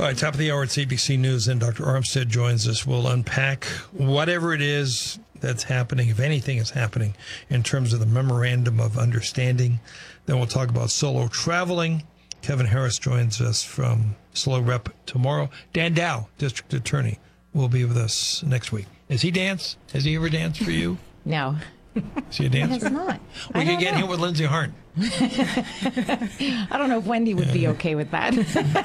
All right, top of the hour at CBC News, and Dr. Armstead joins us. We'll unpack whatever it is that's happening, if anything is happening, in terms of the Memorandum of Understanding. Then we'll talk about solo traveling. Kevin Harris joins us from SLO Rep tomorrow. Dan Dow, District Attorney, will be with us next week. Has he danced? Has he ever danced for you? No. Is he a dancer? It's not. We could get him with Lindsay Hart. I don't know if Wendy would be okay with that.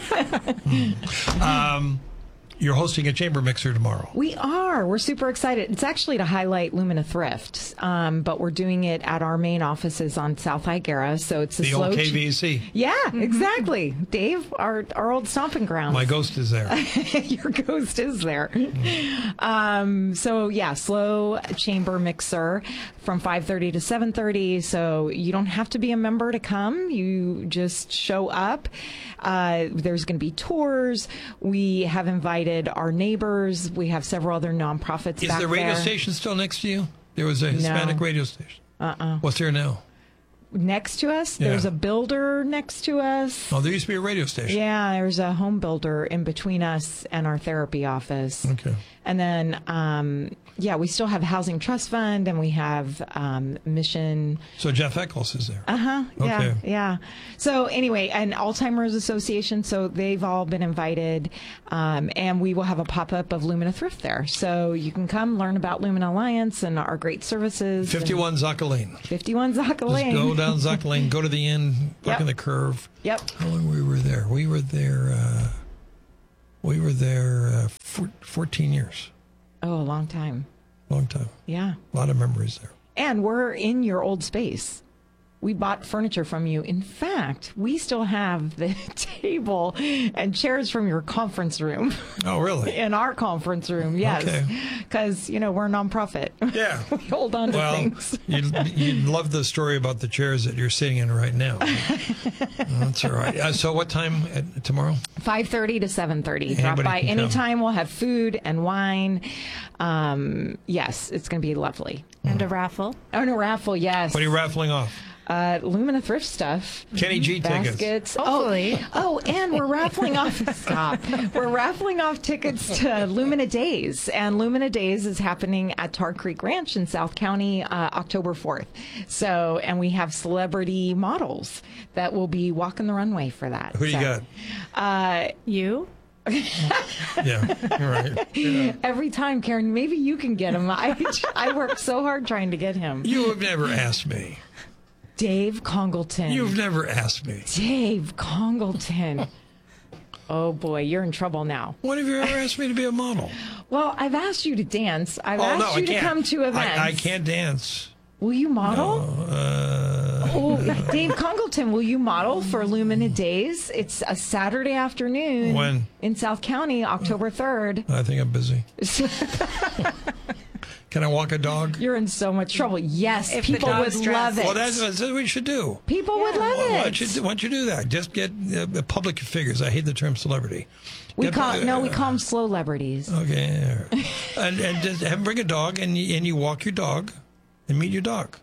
You're hosting a chamber mixer tomorrow. We are. We're super excited. It's actually to highlight Lumina Thrift, but we're doing it at our main offices on South Higuera. So it's the old KVC. Yeah, exactly. Dave, our old stomping grounds. My ghost is there. Your ghost is there. So yeah, SLO chamber mixer from 5:30 to 7:30. So you don't have to be a member to come. You just show up. There's going to be tours. We have invited our neighbors. We have several other nonprofits back there. Is the radio station still next to you? There was a Hispanic radio station. What's there now? Next to us? Yeah. There's a builder next to us. Oh, there used to be a radio station. Yeah, there's a home builder in between us and our therapy office. Okay. And then, we still have Housing Trust Fund, and we have Mission. So Jeff Eccles is there. Yeah, Okay. yeah. So anyway, and Alzheimer's Association, so they've all been invited, and we will have a pop-up of Lumina Thrift there. So you can come learn about Lumina Alliance and our great services. 51 Zaca Lane. 51 Zaca Lane. Just go down Zaca Lane, go to the end, park in the curve. Yep. How long we were there? We were there 14 years. Oh, a long time. Long time. Yeah. A lot of memories there. And we're in your old space. We bought furniture from you. In fact, we still have the table and chairs from your conference room. Oh, really? In our conference room, yes. Because, we're a nonprofit. Yeah. We hold on to things. You'd love the story about the chairs that you're sitting in right now. That's all right. So what time tomorrow? 5:30 to 7:30. Drop by anytime. We'll have food and wine. Yes, it's going to be lovely. And a raffle. Oh, and a raffle, yes. What are you raffling off? Lumina Thrift stuff. Kenny G baskets. Tickets. Hopefully. Oh, and we're raffling off. Stop. We're raffling off tickets to Lumina Days, and Lumina Days is happening at Tar Creek Ranch in South County, October 4th. So, and we have celebrity models that will be walking the runway for that. Who do you got? You? Yeah, you're right. Yeah. Every time, Karen, maybe you can get him. I worked so hard trying to get him. You have never asked me. Dave Congleton. You've never asked me. Dave Congleton. Oh, boy, you're in trouble now. When have you ever asked me to be a model? Well, I've asked you to dance. I've asked you to come to events. I can't dance. Will you model? Dave Congleton, will you model for Lumina Days? It's a Saturday afternoon. When? In South County, October 3rd. I think I'm busy. Can I walk a dog? You're in so much trouble. Yes, If people would love it. Well, that's what we should do. People would love Why it. don't you do that? Just get public figures. I hate the term celebrity. We call them slow celebrities. Okay. and just have them bring a dog, and you walk your dog and meet your dog.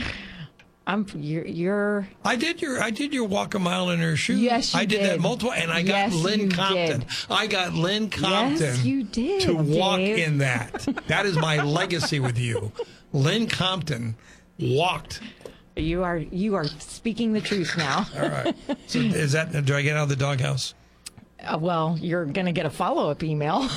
You're. I did your walk a mile in her shoes. Yes, you I did that multiple, and I got Lynn Compton. Did. I got Lynn Compton. Yes, you did, to walk Dave. in that. That is my legacy with you. Lynn Compton walked. You are speaking the truth now. All right. So do I get out of the doghouse? Well, you're going to get a follow-up email.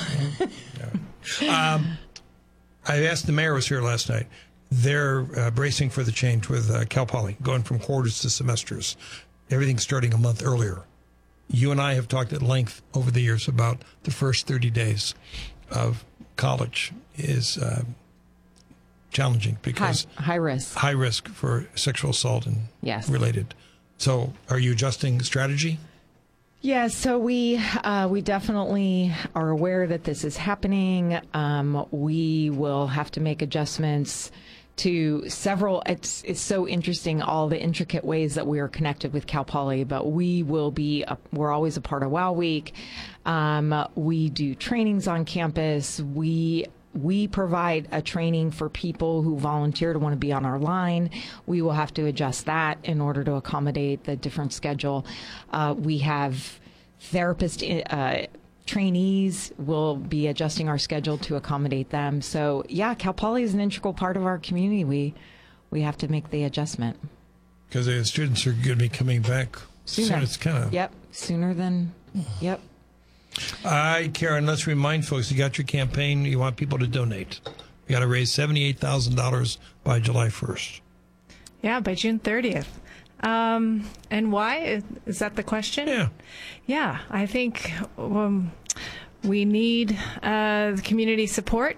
I asked the mayor was here last night. They're bracing for the change with Cal Poly, going from quarters to semesters. Everything's starting a month earlier. You and I have talked at length over the years about the first 30 days of college is challenging because high risk. High risk for sexual assault and related. So are you adjusting strategy? Yeah, so we definitely are aware that this is happening. We will have to make adjustments to several. It's so interesting, all the intricate ways that we are connected with Cal Poly, but we're always a part of WOW Week. We do trainings on campus. We provide a training for people who volunteer to want to be on our line. We will have to adjust that in order to accommodate the different schedule. We have therapists trainees, we'll be adjusting our schedule to accommodate them. So, yeah, Cal Poly is an integral part of our community. We have to make the adjustment. Because the students are going to be coming back Sooner. soon. It's kind of... Yep, sooner than... Yep. Karen, let's remind folks, you got your campaign. You want people to donate. You got to raise $78,000 by July 1st. Yeah, by June 30th. And why? Is that the question? Yeah. Yeah, I think we need community support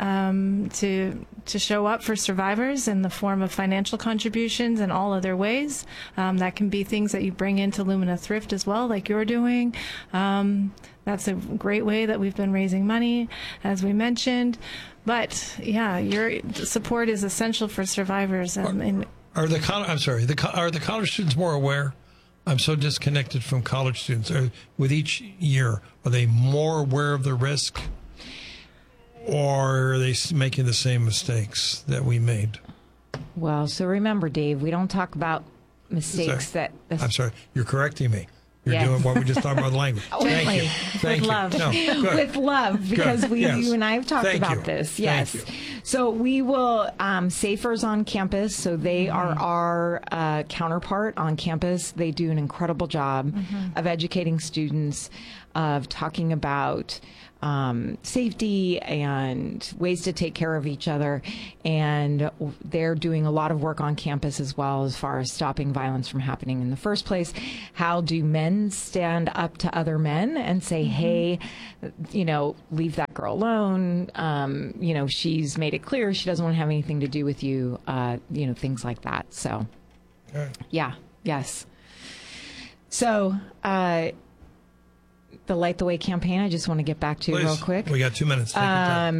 to show up for survivors in the form of financial contributions and all other ways. That can be things that you bring into Lumina Thrift as well, like you're doing. That's a great way that we've been raising money, as we mentioned. But yeah, your support is essential for survivors. Are the college students more aware? I'm so disconnected from college students. With each year, are they more aware of the risk, or are they making the same mistakes that we made? Well, so remember, Dave, we don't talk about mistakes I'm sorry, you're correcting me. You're doing what we just talked about, the language. Thank you. Thank with you. love. No, good. With love, because Good. you and I have talked Thank about you. this. Yes. Thank you. So we will, Safers on campus, so they are our counterpart on campus. They do an incredible job of educating students, of talking about safety and ways to take care of each other. And they're doing a lot of work on campus as well as far as stopping violence from happening in the first place. How do men stand up to other men and say, hey, leave that girl alone. She's made it clear she doesn't want to have anything to do with you, things like that. So, yes. So, the Light the Way campaign, I just want to get back to real quick. We got 2 minutes. Take your time.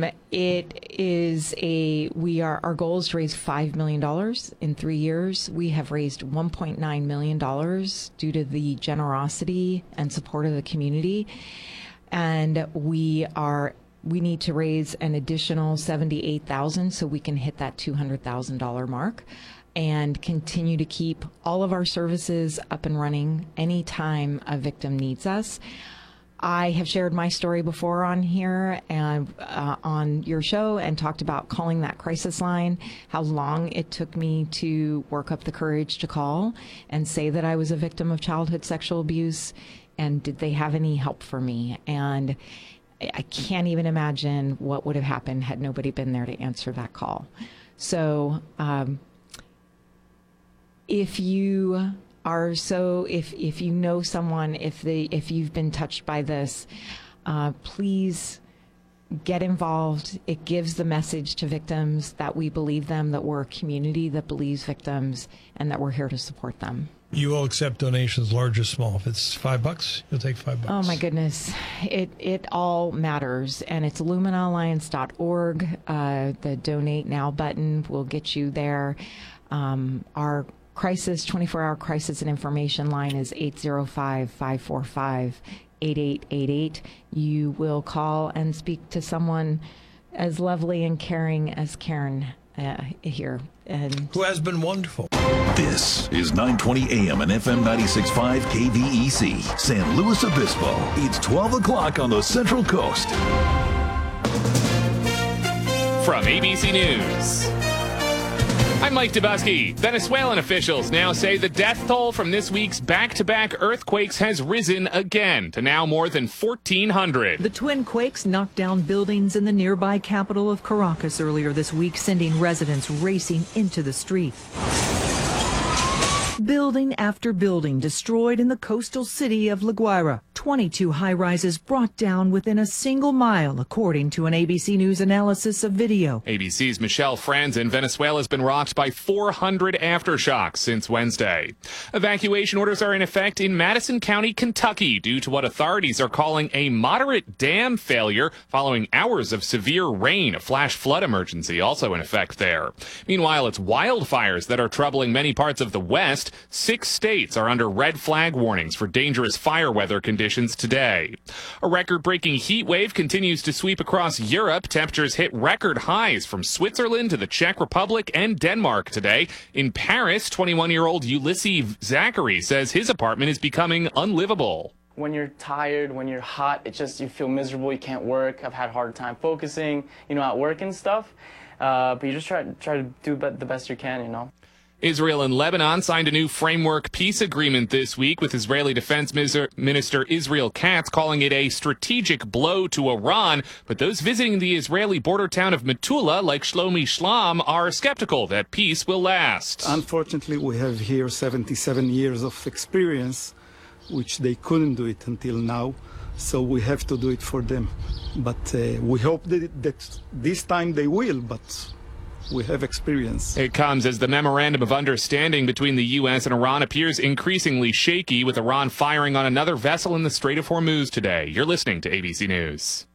Our goal is to raise $5 million in 3 years. We have raised $1.9 million due to the generosity and support of the community. And we need to raise an additional $78,000 so we can hit that $200,000 mark and continue to keep all of our services up and running anytime a victim needs us. I have shared my story before on here and on your show and talked about calling that crisis line, how long it took me to work up the courage to call and say that I was a victim of childhood sexual abuse, and did they have any help for me? And I can't even imagine what would have happened had nobody been there to answer that call. So if you know someone, if you've been touched by this, please get involved. It gives the message to victims that we believe them, that we're a community that believes victims, and that we're here to support them. You will accept donations, large or small. If it's $5, you'll take $5. Oh my goodness, it all matters, and it's luminaalliance.org. The Donate Now button will get you there. Our 24-hour crisis and information line is 805-545-8888. You will call and speak to someone as lovely and caring as Karen here. And who has been wonderful. This is 920 AM and FM 96.5 KVEC, San Luis Obispo. It's 12 o'clock on the Central Coast. From ABC News, I'm Mike Dubusky. Venezuelan officials now say the death toll from this week's back-to-back earthquakes has risen again to now more than 1,400. The twin quakes knocked down buildings in the nearby capital of Caracas earlier this week, sending residents racing into the street. Building after building destroyed in the coastal city of La Guaira. 22 high-rises brought down within a single mile, according to an ABC News analysis of video. ABC's Michelle Franzen. Venezuela's been rocked by 400 aftershocks since Wednesday. Evacuation orders are in effect in Madison County, Kentucky, due to what authorities are calling a moderate dam failure following hours of severe rain. A flash flood emergency also in effect there. Meanwhile, it's wildfires that are troubling many parts of the West. 6 states are under red flag warnings for dangerous fire weather conditions today. A record-breaking heat wave continues to sweep across Europe. Temperatures hit record highs from Switzerland to the Czech Republic and Denmark today. In Paris, 21-year-old Ulysses Zachary says his apartment is becoming unlivable. when you're tired, when you're hot, it's just you feel miserable, you can't work. I've had a hard time focusing, at work and stuff. But you just try to do the best you can, Israel and Lebanon signed a new framework peace agreement this week, with Israeli Defense Minister Israel Katz calling it a strategic blow to Iran. But those visiting the Israeli border town of Metula, like Shlomi Shlam, are skeptical that peace will last. Unfortunately, we have here 77 years of experience, which they couldn't do it until now. So we have to do it for them. But we hope that this time they will, but we have experience. It comes as the memorandum of understanding between the U.S. and Iran appears increasingly shaky, with Iran firing on another vessel in the Strait of Hormuz today. You're listening to ABC News.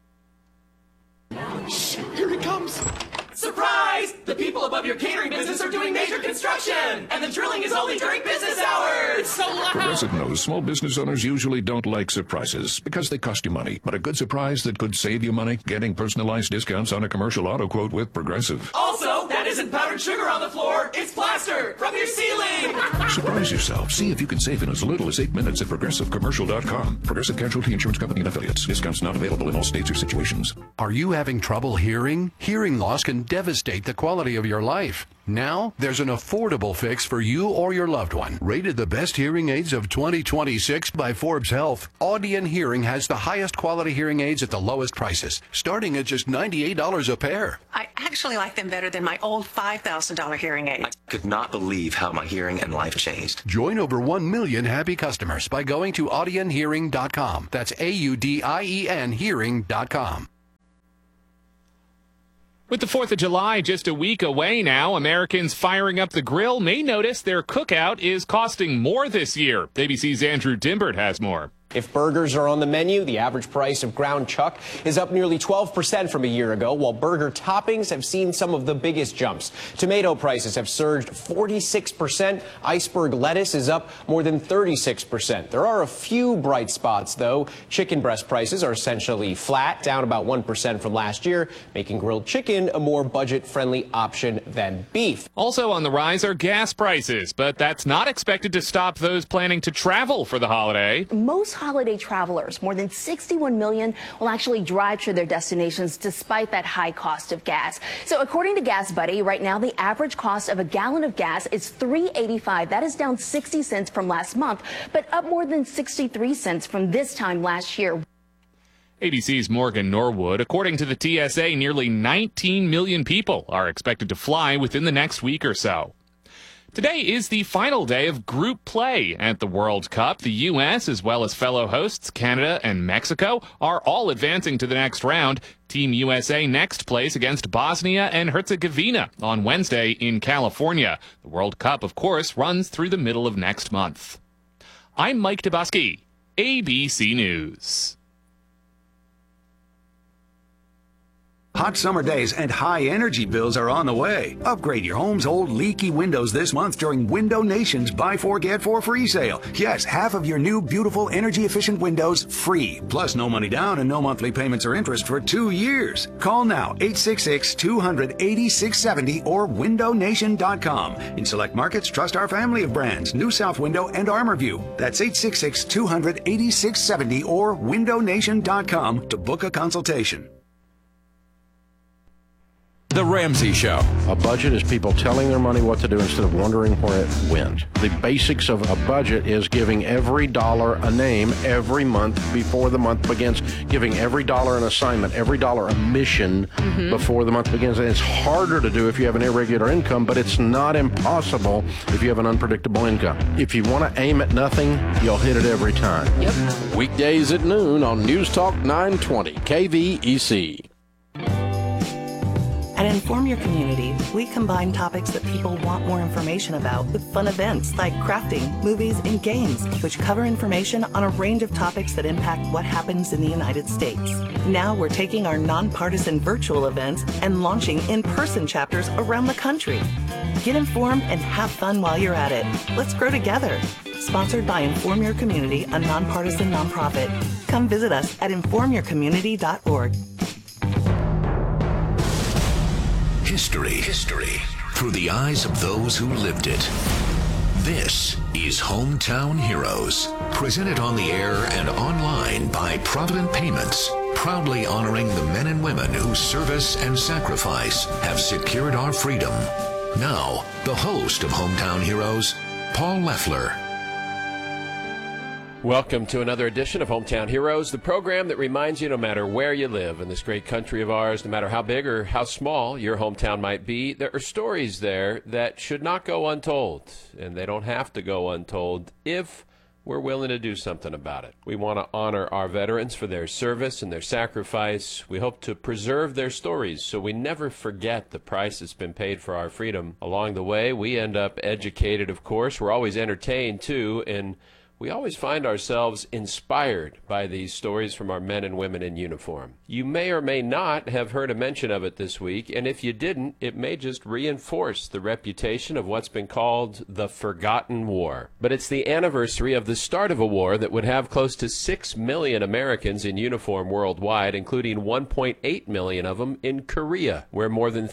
Shh, here he comes. Surprise! The people above your catering business are doing major construction, and the drilling is only during business hours. It's so loud. Progressive knows small business owners usually don't like surprises because they cost you money. But a good surprise that could save you money? Getting personalized discounts on a commercial auto quote with Progressive. Also, that isn't powdered sugar on the floor. It's plaster from your ceiling. Surprise yourself. See if you can save in as little as 8 minutes at ProgressiveCommercial.com. Progressive Casualty Insurance Company and Affiliates. Discounts not available in all states or situations. Are you having trouble hearing? Hearing loss can devastate the quality of your life. Now, there's an affordable fix for you or your loved one. Rated the best hearing aids of 2026 by Forbes Health, Audion Hearing has the highest quality hearing aids at the lowest prices, starting at just $98 a pair. I actually like them better than my old $5,000 hearing aid. I could not believe how my hearing and life changed. Join over 1 million happy customers by going to audionhearing.com. That's AUDIEN hearing.com. With the 4th of July just a week away now, Americans firing up the grill may notice their cookout is costing more this year. ABC's Andrew Dimbert has more. If burgers are on the menu, the average price of ground chuck is up nearly 12% from a year ago, while burger toppings have seen some of the biggest jumps. Tomato prices have surged 46%. Iceberg lettuce is up more than 36%. There are a few bright spots, though. Chicken breast prices are essentially flat, down about 1% from last year, making grilled chicken a more budget-friendly option than beef. Also on the rise are gas prices, but that's not expected to stop those planning to travel for the holiday. Most holiday travelers, more than 61 million, will actually drive to their destinations despite that high cost of gas. So according to GasBuddy, right now the average cost of a gallon of gas is $3.85. That is down 60 cents from last month, but up more than 63 cents from this time last year. ABC's Morgan Norwood. According to the TSA, nearly 19 million people are expected to fly within the next week or so. Today is the final day of group play at the World Cup. The U.S., as well as fellow hosts Canada and Mexico, are all advancing to the next round. Team USA next plays against Bosnia and Herzegovina on Wednesday in California. The World Cup, of course, runs through the middle of next month. I'm Mike Dubusky, ABC News. Hot summer days and high energy bills are on the way. Upgrade your home's old leaky windows this month during Window Nation's Buy 4 Get 4 free sale. Yes, half of your new beautiful energy efficient windows free. Plus no money down and no monthly payments or interest for 2 years. Call now 866-200-8670 or windownation.com. In select markets, trust our family of brands, New South Window and ArmorView. That's 866-200-8670 or windownation.com to book a consultation. The Ramsey Show. A budget is people telling their money what to do instead of wondering where it went. The basics of a budget is giving every dollar a name every month before the month begins, giving every dollar an assignment, every dollar a mission before the month begins. And it's harder to do if you have an irregular income, but it's not impossible if you have an unpredictable income. If you want to aim at nothing, you'll hit it every time. Yep. Weekdays at noon on News Talk 920 KVEC. At Inform Your Community, we combine topics that people want more information about with fun events like crafting, movies, and games, which cover information on a range of topics that impact what happens in the United States. Now we're taking our nonpartisan virtual events and launching in-person chapters around the country. Get informed and have fun while you're at it. Let's grow together. Sponsored by Inform Your Community, a nonpartisan nonprofit. Come visit us at informyourcommunity.org. History through the eyes of those who lived it. This is Hometown Heroes, presented on the air and online by Provident Payments, proudly honoring the men and women whose service and sacrifice have secured our freedom. Now, the host of Hometown Heroes, Paul Leffler. Welcome to another edition of Hometown Heroes, the program that reminds you no matter where you live in this great country of ours, no matter how big or how small your hometown might be, there are stories there that should not go untold, and they don't have to go untold if we're willing to do something about it. We want to honor our veterans for their service and their sacrifice. We hope to preserve their stories so we never forget the price that's been paid for our freedom. Along the way, we end up educated, of course. We're always entertained, too, and we always find ourselves inspired by these stories from our men and women in uniform. You may or may not have heard a mention of it this week, and if you didn't, it may just reinforce the reputation of what's been called the Forgotten War. But it's the anniversary of the start of a war that would have close to 6 million Americans in uniform worldwide, including 1.8 million of them in Korea, where more than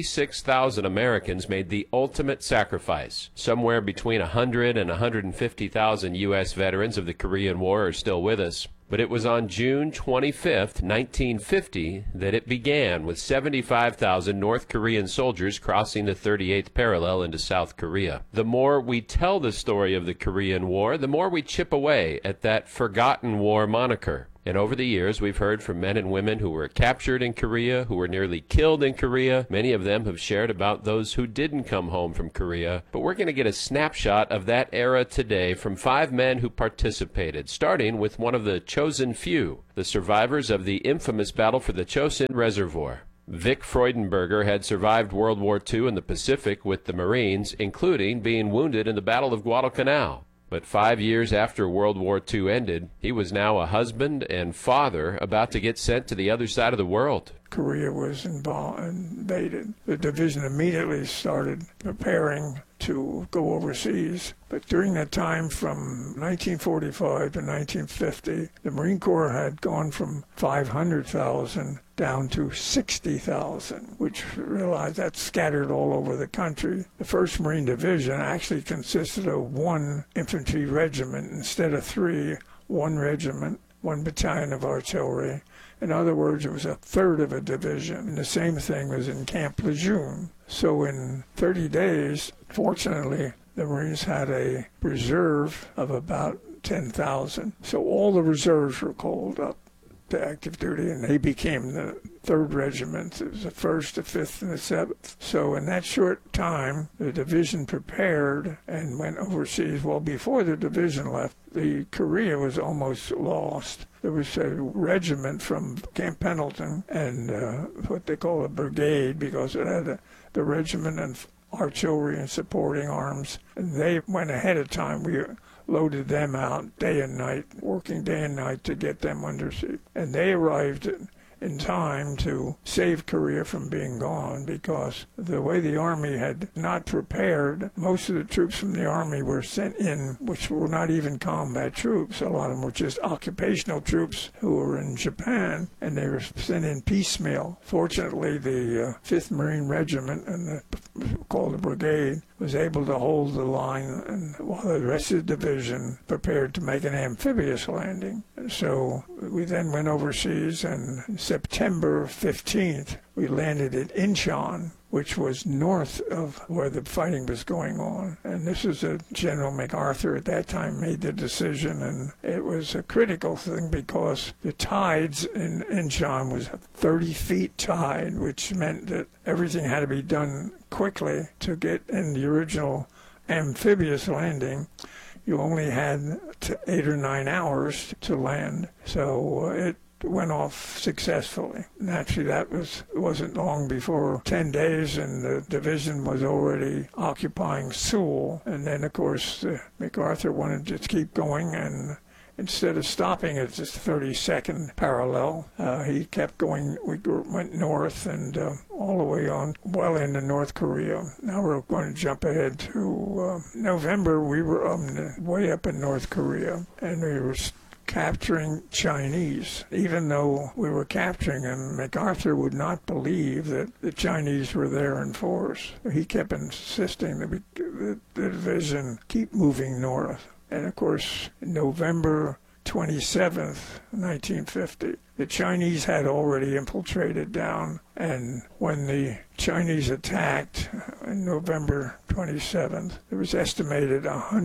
36,000 Americans made the ultimate sacrifice. Somewhere between 100 and 150,000 U.S. veterans of the Korean War are still with us. But it was on June 25th, 1950, that it began, with 75,000 North Korean soldiers crossing the 38th parallel into South Korea. The more we tell the story of the Korean War, the more we chip away at that Forgotten War moniker. And over the years, we've heard from men and women who were captured in Korea, who were nearly killed in Korea. Many of them have shared about those who didn't come home from Korea. But we're going to get a snapshot of that era today from 5 men who participated, starting with one of the chosen few, the survivors of the infamous battle for the Chosin Reservoir. Vic Freudenberger had survived World War II in the Pacific with the Marines, including being wounded in the Battle of Guadalcanal. But 5 years after World War II ended, he was now a husband and father about to get sent to the other side of the world. Korea was invaded. The division immediately started preparing to go overseas. But during that time, from 1945 to 1950, the Marine Corps had gone from 500,000 down to 60,000, which realized that's scattered all over the country. The 1st Marine Division actually consisted of 1 infantry regiment instead of 3, 1 regiment, 1 battalion of artillery. In other words, it was a third of a division. And the same thing was in Camp Lejeune. So in 30 days, fortunately, the Marines had a reserve of about 10,000. So all the reserves were called up to active duty, and they became the 3rd Regiment. It was the 1st, the 5th, and the 7th. So in that short time, the division prepared and went overseas. Well, before the division left, the Korea was almost lost. There was a regiment from Camp Pendleton and what they call a brigade, because it had the regiment and artillery and supporting arms. And they went ahead of time. We loaded them out day and night, working day and night to get them under siege. And they arrived in time to save Korea from being gone, because the way the Army had not prepared, most of the troops from the Army were sent in, which were not even combat troops. A lot of them were just occupational troops who were in Japan, and they were sent in piecemeal. Fortunately, the 5th Marine Regiment, and called the brigade, was able to hold the line, and while the rest of the division prepared to make an amphibious landing. And so we then went overseas, and September 15th, we landed at Incheon, which was north of where the fighting was going on. And this is General MacArthur at that time made the decision, and it was a critical thing because the tides in Incheon was 30 feet tide, which meant that everything had to be done quickly to get in the original amphibious landing. You only had 8 or 9 hours to land, so it went off successfully. Naturally, that wasn't long before 10 days, and the division was already occupying Seoul. And then, of course, MacArthur wanted to keep going, and instead of stopping at just 32nd parallel, he kept going. We went north and all the way on well into North Korea. Now we're going to jump ahead to November. We were way up in North Korea, and we were capturing Chinese. Even though we were capturing them, MacArthur would not believe that the Chinese were there in force. He kept insisting that the division keep moving north. And of course, November 27th, 1950, the Chinese had already infiltrated down, and when the Chinese attacked on November 27th, there was estimated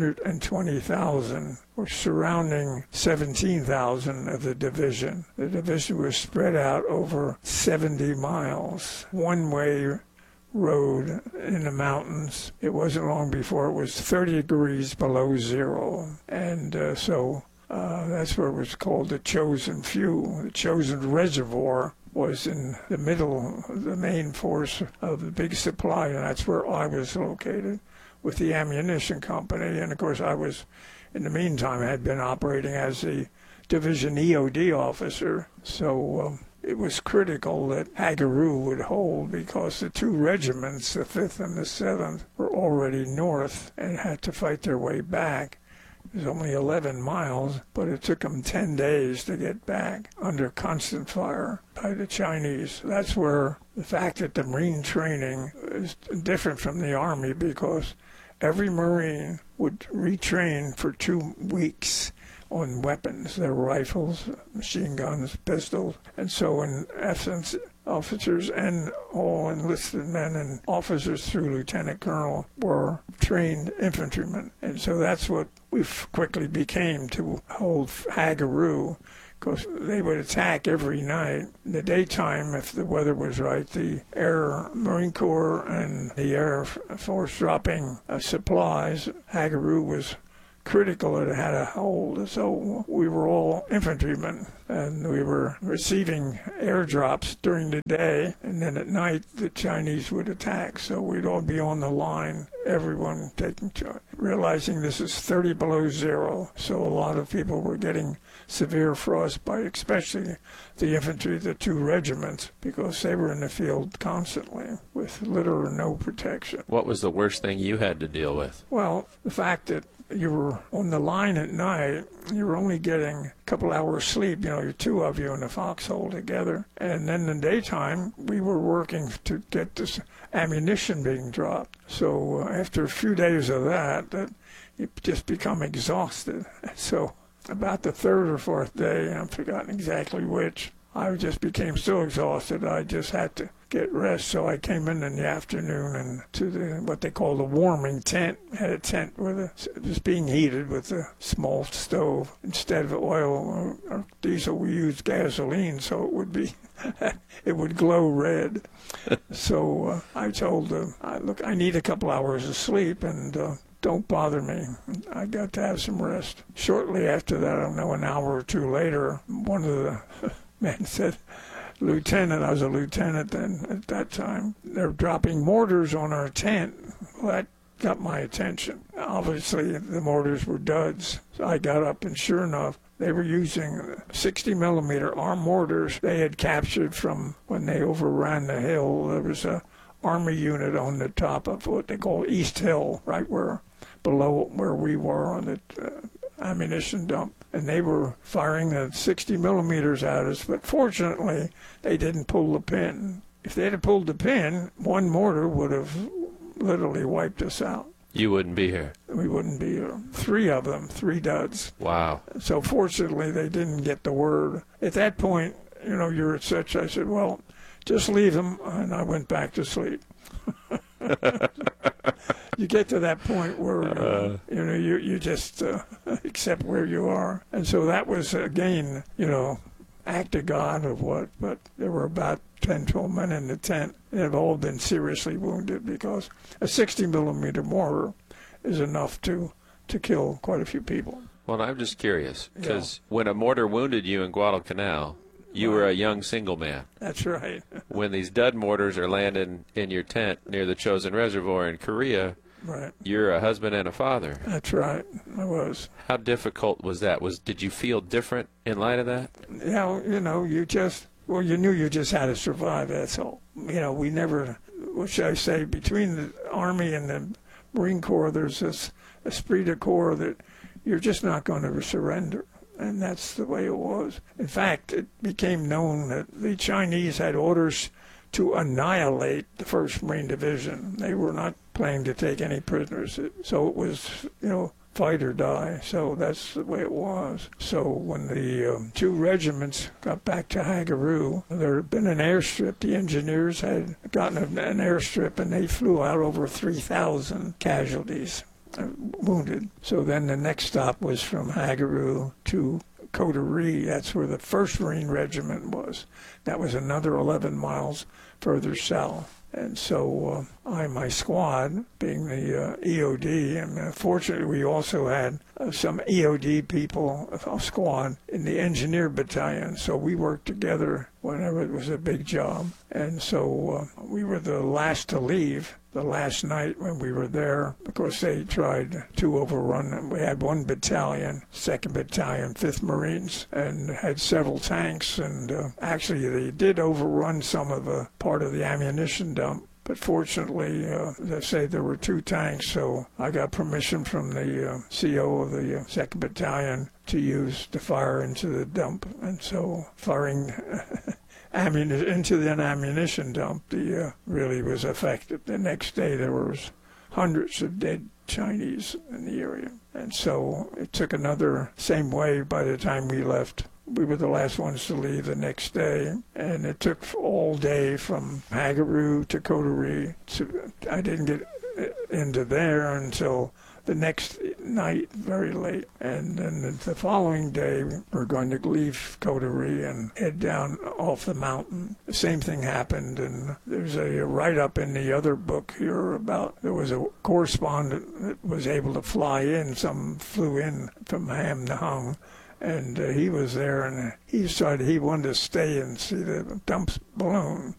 120,000 were surrounding 17,000 of the division. The division was spread out over 70 miles, one-way road in the mountains. It wasn't long before it was 30 degrees below zero, and that's where it was called the Chosen Few. The Chosen Reservoir was in the middle, the main force of the big supply, and that's where I was located with the ammunition company. And of course, I was, in the meantime, had been operating as the division EOD officer. So it was critical that Hagaru would hold, because the two regiments, the 5th and the 7th, were already north and had to fight their way back. It was only 11 miles, but it took them 10 days to get back under constant fire by the Chinese. That's where the fact that the Marine training is different from the Army, because every Marine would retrain for 2 weeks on weapons, their rifles, machine guns, pistols. And so in essence, officers and all enlisted men and officers through lieutenant colonel were trained infantrymen. And so that's what we quickly became to hold Hagaru, because they would attack every night. In the daytime, if the weather was right, the Marine Corps and the Air Force dropping supplies, Hagaru was critical it had a hold. So we were all infantrymen, and we were receiving airdrops during the day, and then at night the Chinese would attack. So we'd all be on the line, everyone taking charge, realizing this is 30 below zero. So a lot of people were getting severe frostbite, especially the infantry, the 2 regiments, because they were in the field constantly with little or no protection. What was the worst thing you had to deal with? Well, the fact that you were on the line at night, you were only getting a couple hours sleep, you're 2 of you in the foxhole together. And then in the daytime, we were working to get this ammunition being dropped. So after a few days of that, you just become exhausted. So about the 3rd or 4th day, I've forgotten exactly which, I just became so exhausted I just had to get rest. So I came in the afternoon and to what they call the warming tent. Had a tent where it was being heated with a small stove. Instead of oil or diesel, we used gasoline, so it would glow red. So I told them, look, I need a couple hours of sleep, and don't bother me. I got to have some rest. Shortly after that, I don't know, an hour or 2 later, one of the men said, Lieutenant, I was a lieutenant then at that time, they're dropping mortars on our tent. Well, that got my attention. Obviously, the mortars were duds. So I got up, and sure enough, they were using 60 millimeter armed mortars they had captured from when they overran the hill. There was a Army unit on the top of what they call East Hill, right below where we were on the ammunition dump. And they were firing the 60 millimeters at us, but fortunately, they didn't pull the pin. If they'd have pulled the pin, one mortar would have literally wiped us out. You wouldn't be here. We wouldn't be here. 3 of them, 3 duds. Wow. So fortunately, they didn't get the word. At that point, you're at such, I said, well, just leave them, and I went back to sleep. You get to that point where you just accept where you are, and so that was again, act of God or what. But there were about 10, 12 men in the tent that have all been seriously wounded, because a 60 millimeter mortar is enough to kill quite a few people. Well, I'm just curious, because when a mortar wounded you in Guadalcanal, you were a young single man. That's right. When these dud mortars are landing in your tent near the Chosin Reservoir in Korea, right, you're a husband and a father. That's right. I was. How difficult was that? Did you feel different in light of that? Yeah, you knew you just had to survive, that's all. We never, what should I say, between the Army and the Marine Corps, there's this esprit de corps that you're just not going to surrender. and that's the way it was. In fact, it became known that the Chinese had orders to annihilate the 1st Marine Division. They were not planning to take any prisoners. So it was, fight or die. So that's the way it was. So when the 2 regiments got back to Hagaru, there had been an airstrip. The engineers had gotten an airstrip, and they flew out over 3,000 casualties, wounded. So then the next stop was from Hagaru to Coterie. That's where the 1st Marine Regiment was. That was another 11 miles further south. And so my squad, being the EOD, and fortunately we also had some EOD people, a squad, in the engineer battalion. So we worked together whenever it was a big job. And so we were the last to leave. The last night when we were there, of course, they tried to overrun them. We had 1 battalion, 2nd Battalion, 5th Marines, and had several tanks. And actually, they did overrun some of the part of the ammunition dump. But fortunately, they say there were 2 tanks, so I got permission from the CO of the 2nd Battalion to fire into the dump. And so firing into the ammunition dump, really was effective. The next day there was hundreds of dead Chinese in the area. And so it took another same way by the time we left. We were the last ones to leave the next day, and it took all day from Hagaru to Coterie. I didn't get into there until the next night, very late. And then the following day, we're going to leave Coterie and head down off the mountain. The same thing happened, and there's a write-up in the other book here about there was a correspondent that was able to fly in. Some flew in from Ham to Hung, and he was there, and he wanted to stay and see the dumps balloon.